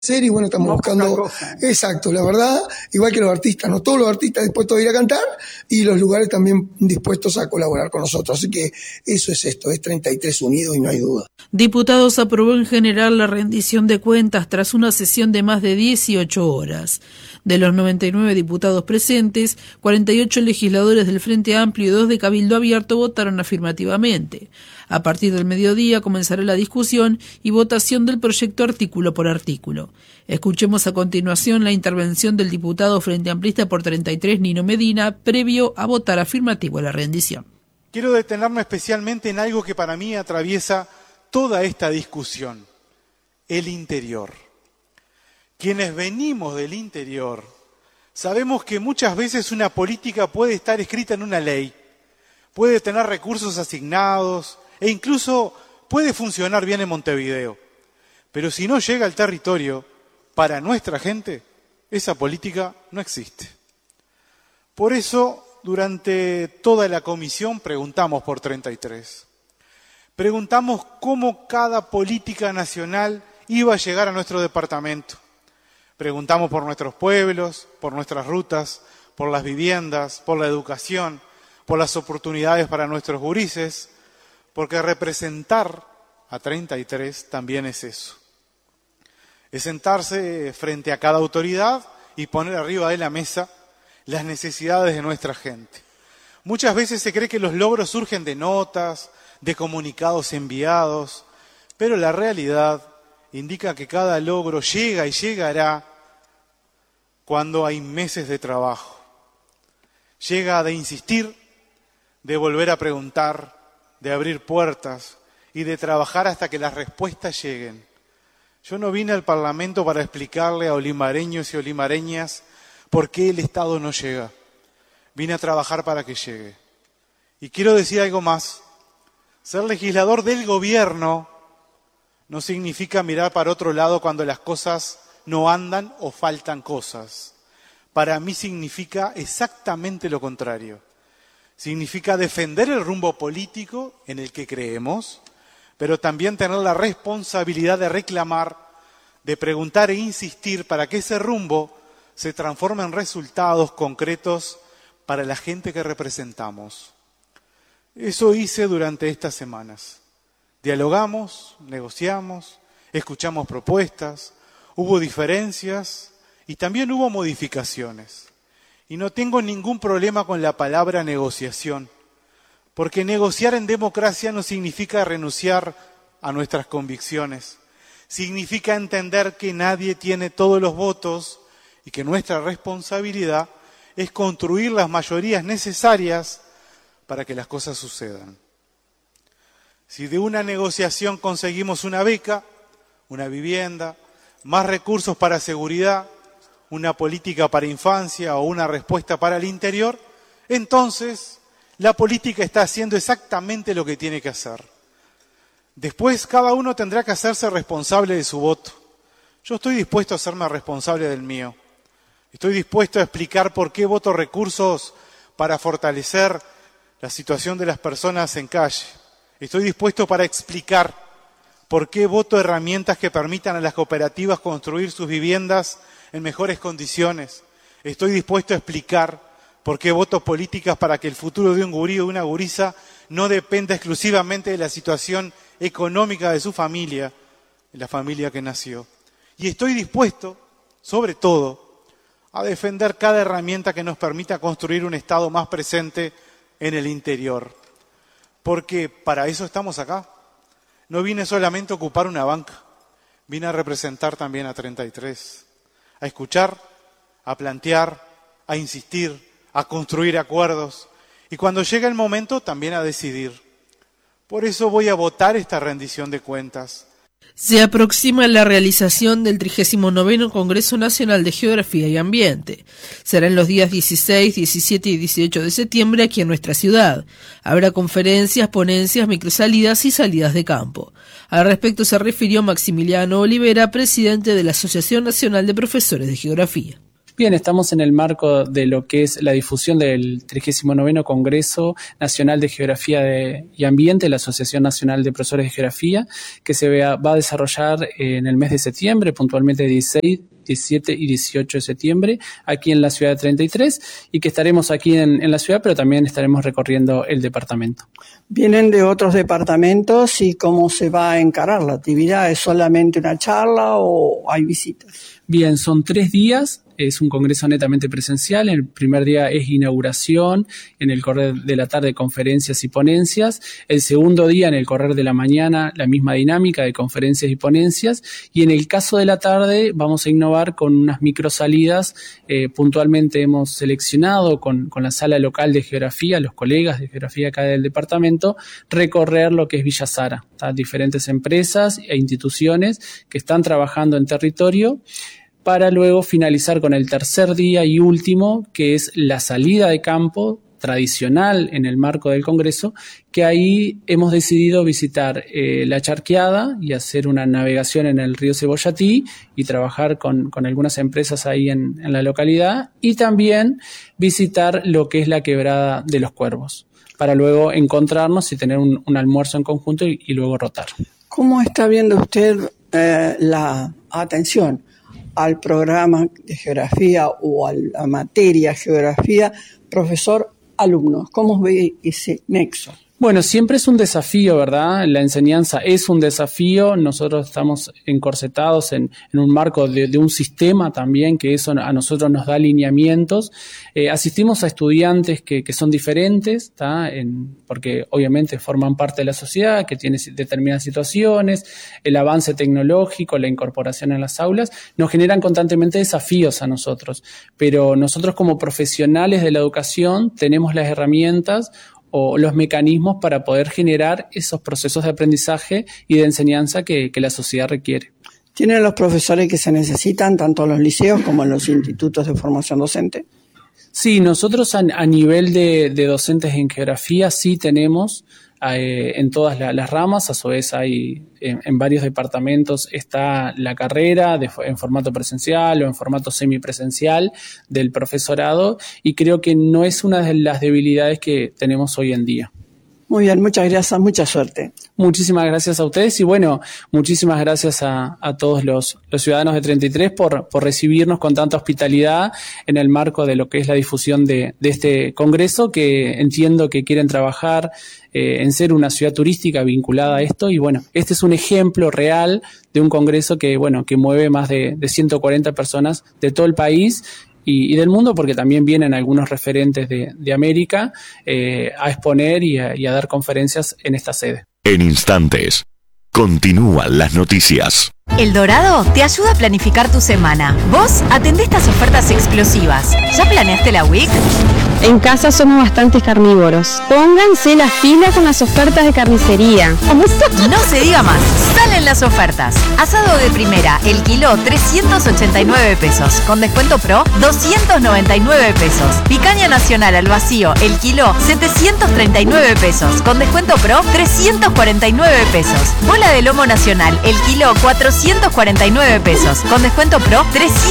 y bueno, estamos buscando, exacto, la verdad, igual que los artistas, no todos los artistas dispuestos a ir a cantar y los lugares también dispuestos a colaborar con nosotros, así que eso es esto, es 33 unidos y no hay duda. Diputados aprobó en general la rendición de cuentas tras una sesión de más de 18 horas. De los 99 diputados presentes, 48 legisladores del Frente Amplio y 2 de Cabildo Abierto votaron afirmativamente. A partir del mediodía comenzará la discusión y votación del proyecto artículo por artículo. Escuchemos a continuación la intervención del diputado Frente Amplista por 33, Nino Medina, previo a votar afirmativo a la rendición. Quiero detenerme especialmente en algo que para mí atraviesa toda esta discusión, el interior. Quienes venimos del interior sabemos que muchas veces una política puede estar escrita en una ley, puede tener recursos asignados e incluso puede funcionar bien en Montevideo. Pero si no llega al territorio, para nuestra gente, esa política no existe. Por eso, durante toda la comisión preguntamos por 33. Preguntamos cómo cada política nacional iba a llegar a nuestro departamento. Preguntamos por nuestros pueblos, por nuestras rutas, por las viviendas, por la educación, por las oportunidades para nuestros gurises, porque representar a 33 también es eso. Es sentarse frente a cada autoridad y poner arriba de la mesa las necesidades de nuestra gente. Muchas veces se cree que los logros surgen de notas, de comunicados enviados, pero la realidad indica que cada logro llega y llegará cuando hay meses de trabajo. Llega de insistir, de volver a preguntar, de abrir puertas y de trabajar hasta que las respuestas lleguen. Yo no vine al Parlamento para explicarle a olimareños y olimareñas por qué el Estado no llega. Vine a trabajar para que llegue. Y quiero decir algo más. Ser legislador del gobierno no significa mirar para otro lado cuando las cosas no andan o faltan cosas. Para mí significa exactamente lo contrario. Significa defender el rumbo político en el que creemos, pero también tener la responsabilidad de reclamar, de preguntar e insistir para que ese rumbo se transforme en resultados concretos para la gente que representamos. Eso hice durante estas semanas. Dialogamos, negociamos, escuchamos propuestas, hubo diferencias y también hubo modificaciones. Y no tengo ningún problema con la palabra negociación, porque negociar en democracia no significa renunciar a nuestras convicciones. Significa entender que nadie tiene todos los votos y que nuestra responsabilidad es construir las mayorías necesarias para que las cosas sucedan. Si de una negociación conseguimos una beca, una vivienda, más recursos para seguridad, una política para infancia o una respuesta para el interior, entonces la política está haciendo exactamente lo que tiene que hacer. Después cada uno tendrá que hacerse responsable de su voto. Yo estoy dispuesto a hacerme responsable del mío. Estoy dispuesto a explicar por qué voto recursos para fortalecer la situación de las personas en calle. Estoy dispuesto para explicar por qué voto herramientas que permitan a las cooperativas construir sus viviendas en mejores condiciones. Estoy dispuesto a explicar por qué voto políticas para que el futuro de un gurí o de una gurisa no dependa exclusivamente de la situación económica de su familia, de la familia que nació. Y estoy dispuesto, sobre todo, a defender cada herramienta que nos permita construir un Estado más presente en el interior. Porque para eso estamos acá. No vine solamente a ocupar una banca, vine a representar también a 33, a escuchar, a plantear, a insistir, a construir acuerdos y cuando llegue el momento también a decidir. Por eso voy a votar esta rendición de cuentas. Se aproxima la realización del 39º Congreso Nacional de Geografía y Ambiente. Será en los días 16, 17 y 18 de septiembre aquí en nuestra ciudad. Habrá conferencias, ponencias, microsalidas y salidas de campo. Al respecto se refirió Maximiliano Olivera, presidente de la Asociación Nacional de Profesores de Geografía. Bien, estamos en el marco de lo que es la difusión del 39º Congreso Nacional de Geografía y Ambiente, la Asociación Nacional de Profesores de Geografía, que se va a desarrollar en el mes de septiembre, puntualmente 16, 17 y 18 de septiembre, aquí en la ciudad de 33, y que estaremos aquí en la ciudad, pero también estaremos recorriendo el departamento. ¿Vienen de otros departamentos y cómo se va a encarar la actividad? ¿Es solamente una charla o hay visitas? Bien, son 3 días. Es un congreso netamente presencial. El primer día es inauguración, en el correr de la tarde conferencias y ponencias. El segundo día, en el correr de la mañana, la misma dinámica de conferencias y ponencias. Y en el caso de la tarde vamos a innovar con unas microsalidas. Puntualmente hemos seleccionado con la sala local de geografía, los colegas de geografía acá del departamento, recorrer lo que es Villa Sara. Diferentes empresas e instituciones que están trabajando en territorio, para luego finalizar con el tercer día y último, que es la salida de campo tradicional en el marco del Congreso, que ahí hemos decidido visitar la Charqueada y hacer una navegación en el río Cebollatí y trabajar con algunas empresas ahí en la localidad, y también visitar lo que es la Quebrada de los Cuervos, para luego encontrarnos y tener un almuerzo en conjunto y luego rotar. ¿Cómo está viendo usted la atención al programa de geografía o a la materia geografía, profesor-alumno? ¿Cómo ve ese nexo? Bueno, siempre es un desafío, ¿verdad? La enseñanza es un desafío. Nosotros estamos encorsetados en un marco de un sistema también, que eso a nosotros nos da lineamientos. Asistimos a estudiantes que son diferentes, ¿tá? Porque obviamente forman parte de la sociedad, que tiene determinadas situaciones, el avance tecnológico, la incorporación en las aulas, nos generan constantemente desafíos a nosotros. Pero nosotros como profesionales de la educación tenemos las herramientas o los mecanismos para poder generar esos procesos de aprendizaje y de enseñanza que la sociedad requiere. ¿Tienen los profesores que se necesitan tanto en los liceos como en los institutos de formación docente? Sí, nosotros a nivel de docentes en geografía sí tenemos en todas las ramas. A su vez hay en varios departamentos está la carrera en formato presencial o en formato semipresencial del profesorado, y creo que no es una de las debilidades que tenemos hoy en día. Muy bien, muchas gracias, mucha suerte. Muchísimas gracias a ustedes y bueno, muchísimas gracias a todos los ciudadanos de 33 por recibirnos con tanta hospitalidad en el marco de lo que es la difusión de este congreso, que entiendo que quieren trabajar en ser una ciudad turística vinculada a esto, y bueno, este es un ejemplo real de un congreso que mueve más de 140 personas de todo el país y del mundo, porque también vienen algunos referentes de América a exponer y a dar conferencias en esta sede. En instantes, continúan las noticias. El Dorado te ayuda a planificar tu semana. Vos atendés estas ofertas explosivas. ¿Ya planeaste la week? En casa somos bastante carnívoros. Pónganse la fila con las ofertas de carnicería. No se diga más. Salen las ofertas. Asado de primera, el kilo 389 pesos. Con descuento pro, 299 pesos. Picaña nacional al vacío, el kilo 739 pesos. Con descuento pro, 349 pesos. Bola de lomo nacional, el kilo 449 pesos. Con descuento pro,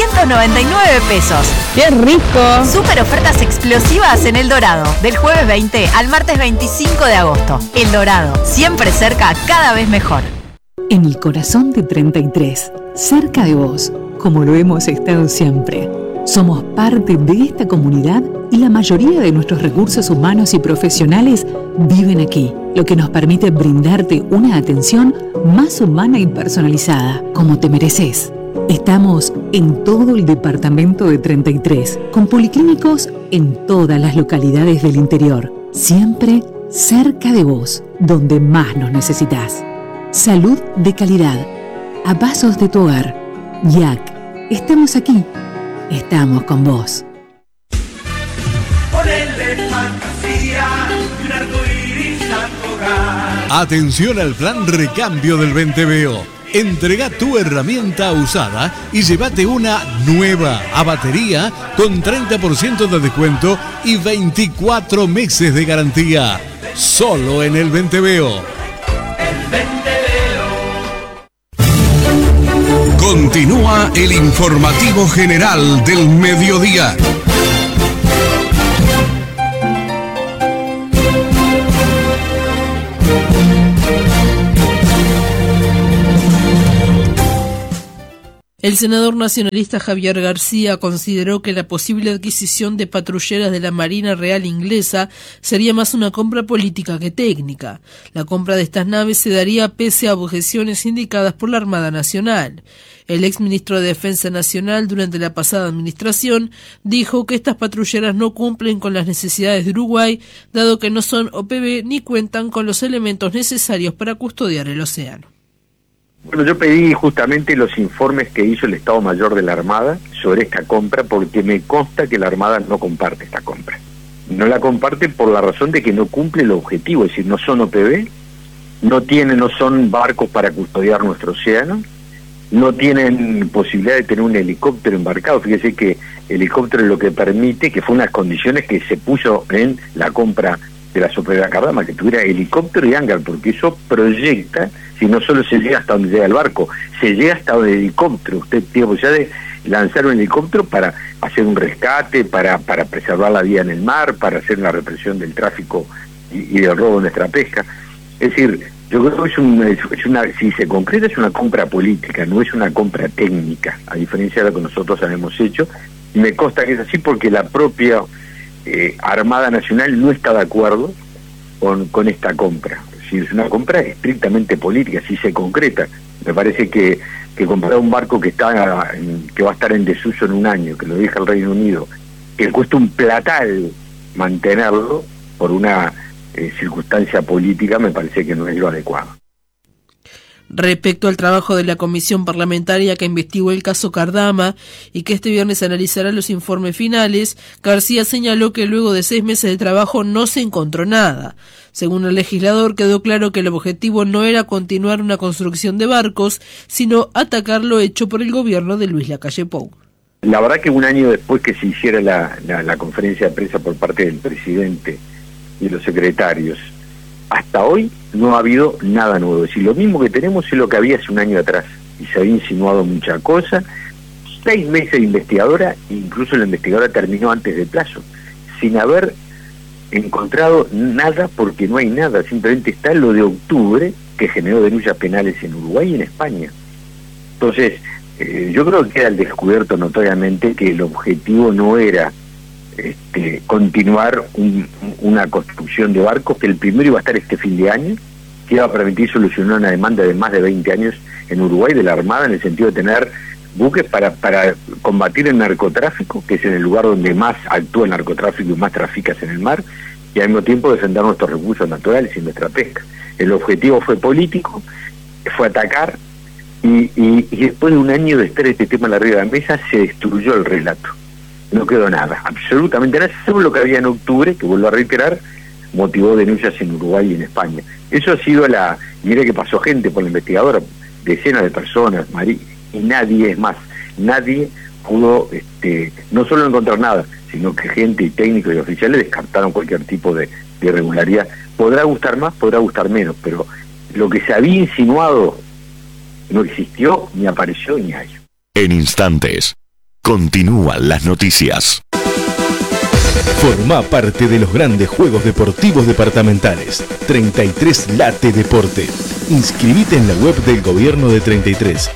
399 pesos. ¡Qué rico! Super ofertas explosivas en El Dorado, del jueves 20 al martes 25 de agosto. El Dorado, siempre cerca, cada vez mejor. En el corazón de 33, cerca de vos, como lo hemos estado siempre. Somos parte de esta comunidad y la mayoría de nuestros recursos humanos y profesionales viven aquí, lo que nos permite brindarte una atención más humana y personalizada, como te mereces. Estamos en todo el departamento de 33, con policlínicos en todas las localidades del interior, siempre cerca de vos, donde más nos necesitas. Salud de calidad, a pasos de tu hogar. YAC, estamos aquí, estamos con vos. Atención al plan recambio del Venteveo. Entrega tu herramienta usada y llévate una nueva a batería con 30% de descuento y 24 meses de garantía. Solo en el Venteveo. Continúa el informativo general del mediodía. El senador nacionalista Javier García consideró que la posible adquisición de patrulleras de la Marina Real Inglesa sería más una compra política que técnica. La compra de estas naves se daría pese a objeciones indicadas por la Armada Nacional. El exministro de Defensa Nacional, durante la pasada administración, dijo que estas patrulleras no cumplen con las necesidades de Uruguay, dado que no son OPB ni cuentan con los elementos necesarios para custodiar el océano. Bueno, yo pedí justamente los informes que hizo el Estado Mayor de la Armada sobre esta compra porque me consta que la Armada no comparte esta compra. No la comparte por la razón de que no cumple el objetivo, es decir, no son OPB, no son barcos para custodiar nuestro océano, no tienen posibilidad de tener un helicóptero embarcado. Fíjese que el helicóptero es lo que permite, que fue unas condiciones que se puso en la compra de la Sopera Cardama, que tuviera helicóptero y hangar, porque eso proyecta, si no solo se llega hasta donde llega el barco, se llega hasta el helicóptero. Usted tiene posibilidad de lanzar un helicóptero para hacer un rescate, para preservar la vida en el mar, para hacer la represión del tráfico y del robo de nuestra pesca. Es decir, yo creo que si se concreta es una compra política, no es una compra técnica, a diferencia de lo que nosotros habíamos hecho, y me consta que es así porque la propia Armada Nacional no está de acuerdo con esta compra. Si es una compra estrictamente política, si se concreta. Me parece que comprar un barco que va a estar en desuso en un año, que lo deja el Reino Unido, que cuesta un platal mantenerlo por una circunstancia política, me parece que no es lo adecuado. Respecto al trabajo de la comisión parlamentaria que investigó el caso Cardama y que este viernes analizará los informes finales, García señaló que luego de 6 meses de trabajo no se encontró nada. Según el legislador, quedó claro que el objetivo no era continuar una construcción de barcos, sino atacar lo hecho por el gobierno de Luis Lacalle Pou. La verdad que un año después que se hiciera la conferencia de prensa por parte del presidente y los secretarios, hasta hoy no ha habido nada nuevo. Es decir, lo mismo que tenemos es lo que había hace un año atrás, y se había insinuado mucha cosa. 6 meses de investigadora, incluso la investigadora terminó antes del plazo, sin haber encontrado nada, porque no hay nada, simplemente está lo de octubre, que generó denuncias penales en Uruguay y en España. Entonces, yo creo que queda al descubierto notoriamente que el objetivo no era continuar una construcción de barcos, que el primero iba a estar este fin de año, que iba a permitir solucionar una demanda de más de 20 años en Uruguay de la Armada, en el sentido de tener buques para combatir el narcotráfico, que es en el lugar donde más actúa el narcotráfico y más traficas en el mar, y al mismo tiempo defender nuestros recursos naturales y nuestra pesca. El objetivo fue político, fue atacar, y después de un año de estar este tema en la arriba de la mesa, se destruyó el relato. No quedó nada, absolutamente nada, según lo que había en octubre, que vuelvo a reiterar, motivó denuncias en Uruguay y en España. Eso ha sido mire que pasó gente por la investigadora, decenas de personas, y nadie pudo, no solo encontrar nada, sino que gente y técnicos y oficiales descartaron cualquier tipo de irregularidad. Podrá gustar más, podrá gustar menos, pero lo que se había insinuado no existió, ni apareció, ni hay. En instantes, continúan las noticias. Forma parte de los grandes Juegos Deportivos Departamentales. 33 Late Deporte. Inscribite en la web del Gobierno de 33,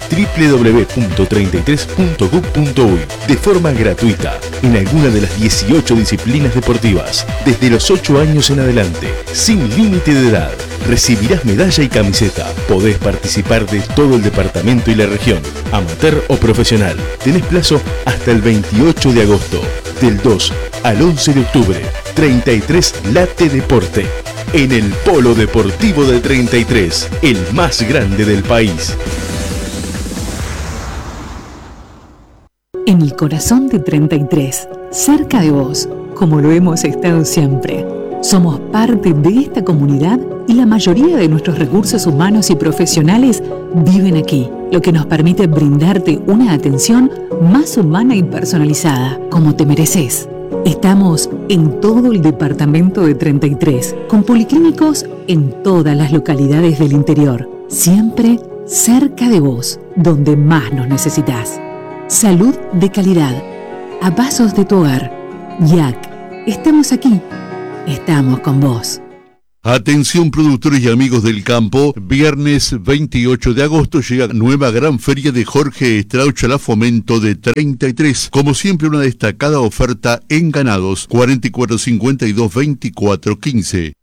www.33.gov.uy, de forma gratuita, en alguna de las 18 disciplinas deportivas, desde los 8 años en adelante, sin límite de edad. Recibirás medalla y camiseta. Podés participar de todo el departamento y la región, amateur o profesional. Tenés plazo hasta el 28 de agosto, del 2 al 11 de octubre. 33 Late Deporte, en el Polo Deportivo de 33, el más grande del país. En el corazón de 33, cerca de vos, como lo hemos estado siempre. Somos parte de esta comunidad y la mayoría de nuestros recursos humanos y profesionales viven aquí, lo que nos permite brindarte una atención más humana y personalizada, como te mereces. Estamos en todo el departamento de 33, con policlínicos en todas las localidades del interior, siempre cerca de vos, donde más nos necesitas. Salud de calidad, a pasos de tu hogar. Jack, estamos aquí, estamos con vos. Atención productores y amigos del campo, viernes 28 de agosto llega nueva gran feria de Jorge Strauch a la Fomento de 33. Como siempre, una destacada oferta en ganados, 44 52 24 15.